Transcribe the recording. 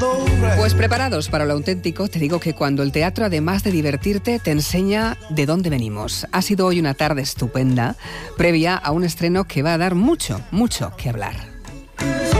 Pues preparados para lo auténtico, te digo que cuando el teatro, además de divertirte, te enseña de dónde venimos. Ha sido hoy una tarde estupenda, previa a un estreno que va a dar mucho, mucho que hablar.